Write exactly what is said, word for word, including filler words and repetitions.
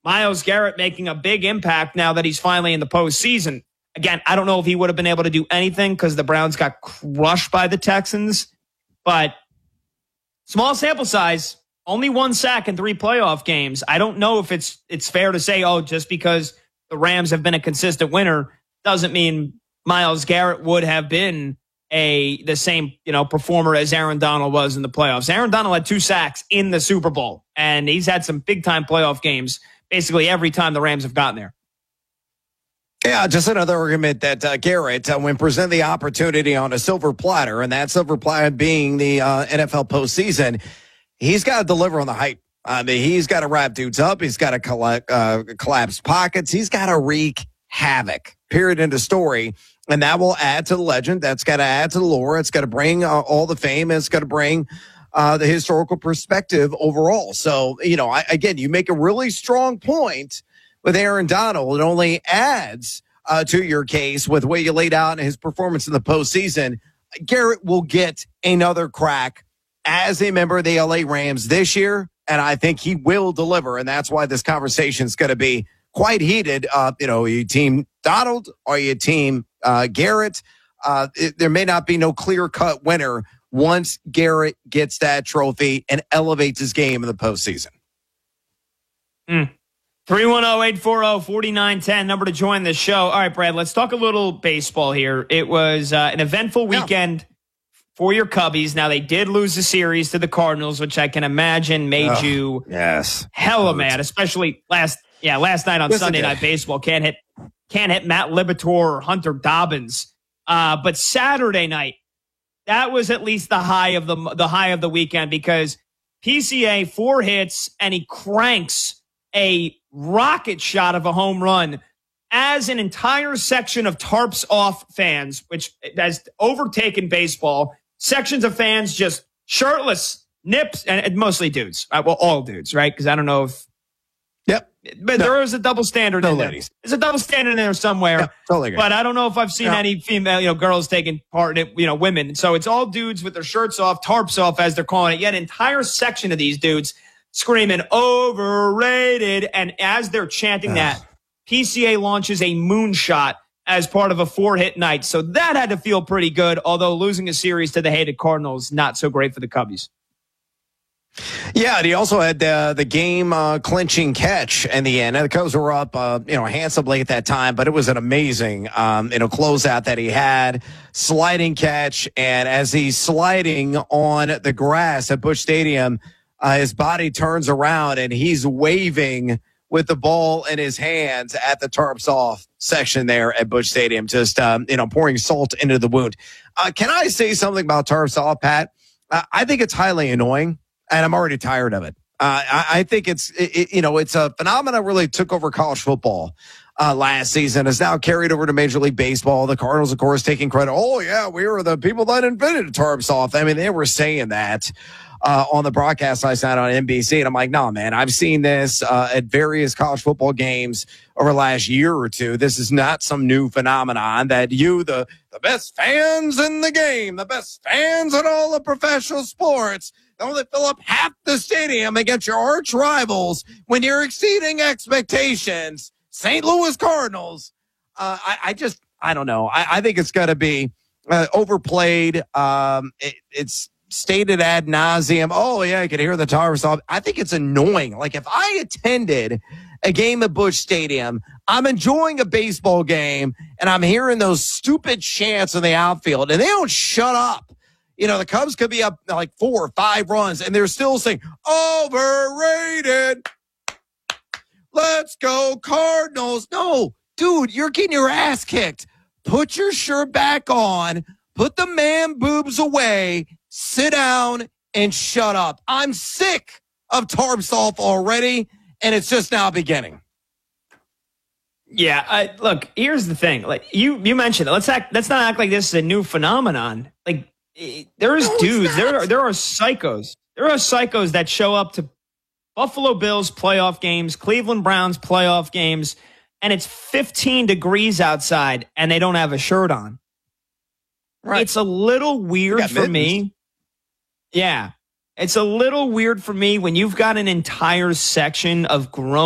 Myles Garrett making a big impact now that he's finally in the postseason. Again, I don't know if he would have been able to do anything because the Browns got crushed by the Texans, but small sample size, only one sack in three playoff games. I don't know if it's it's fair to say, oh, just because the Rams have been a consistent winner doesn't mean Myles Garrett would have been a the same, you know, performer as Aaron Donald was in the playoffs. Aaron Donald had two sacks in the Super Bowl, and he's had some big-time playoff games basically every time the Rams have gotten there. Yeah, just another argument that uh, Garrett, uh, when presented the opportunity on a silver platter, and that silver platter being the uh, N F L postseason, he's got to deliver on the hype. I mean, he's got to wrap dudes up. He's got to collect, uh, collapse pockets. He's got to wreak havoc, period, end of story. And that will add to the legend. That's got to add to the lore. It's got to bring uh, all the fame. It's got to bring uh, the historical perspective overall. So, you know, I, again, you make a really strong point with Aaron Donald. It only adds uh, to your case with what you laid out in his performance in the postseason. Garrett will get another crack as a member of the L A Rams this year, and I think he will deliver, and that's why this conversation is going to be quite heated. Uh, you know, are you team Donald? Are you team uh, Garrett? Uh, it, there may not be no clear-cut winner once Garrett gets that trophy and elevates his game in the postseason. Mm. three one zero, eight four zero, four nine one zero, number to join the show. All right, Brad, let's talk a little baseball here. It was uh, an eventful weekend yeah. for your Cubbies. Now, they did lose the series to the Cardinals, which I can imagine made oh, you yes. hella mad, especially last yeah last night on yes, Sunday Night Baseball. Can't hit can't hit Matt Libator or Hunter Dobbins. Uh, but Saturday night, that was at least the high of the the high of the weekend because P C A four hits and he cranks a rocket shot of a home run as an entire section of tarps off fans, which has overtaken baseball. Sections of fans just shirtless, nips, and mostly dudes. Uh, well, all dudes, right? Because I don't know if. Yep. But no. there is a double standard no in ladies. there. There's a double standard in there somewhere. Yeah, totally agree. But I don't know if I've seen yeah. any female, you know, girls taking part in it, you know, women. So it's all dudes with their shirts off, tarps off, as they're calling it. Yet an entire section of these dudes screaming overrated. And as they're chanting that, P C A launches a moonshot as part of a four-hit night. So that had to feel pretty good, although losing a series to the hated Cardinals, not so great for the Cubbies. Yeah, and he also had uh, the game uh, clinching catch in the end. The Cubs were up, uh, you know, handsomely at that time, but it was an amazing, um, you know, closeout that he had, sliding catch, and as he's sliding on the grass at Busch Stadium, uh, his body turns around and he's waving with the ball in his hands at the tarps off section there at Busch Stadium, just um, you know, pouring salt into the wound. Uh, can I say something about tarps off, Pat? Uh, I think it's highly annoying. And I'm already tired of it. Uh, I, I think it's, it, you know, it's a phenomenon really took over college football uh, last season. It's now carried over to Major League Baseball. The Cardinals, of course, taking credit. Oh, yeah, we were the people that invented tarps off. I mean, they were saying that uh, on the broadcast last night on N B C. And I'm like, no, man, I've seen this uh, at various college football games over the last year or two. This is not some new phenomenon that you, the, the best fans in the game, the best fans in all the professional sports, only fill up half the stadium against your arch rivals when you're exceeding expectations. Saint Louis Cardinals. Uh, I, I just, I don't know. I, I think it's got to be uh, overplayed. Um, it, it's stated ad nauseum. Oh, yeah, I could hear the towers off. I think it's annoying. Like if I attended a game at Busch Stadium, I'm enjoying a baseball game, and I'm hearing those stupid chants in the outfield, and they don't shut up. You know, the Cubs could be up like four or five runs, and they're still saying, overrated. Let's go, Cardinals. No, dude, you're getting your ass kicked. Put your shirt back on. Put the man boobs away. Sit down and shut up. I'm sick of tarps off already, and it's just now beginning. Yeah, I, look, here's the thing. Like you, you mentioned it. Let's act. Let's not act like this is a new phenomenon. Like, There's no, dudes, there are, there are psychos. There are psychos that show up to Buffalo Bills playoff games, Cleveland Browns playoff games, and it's fifteen degrees outside and they don't have a shirt on. Right. It's a little weird for mittens. me. Yeah. It's a little weird for me when you've got an entire section of grown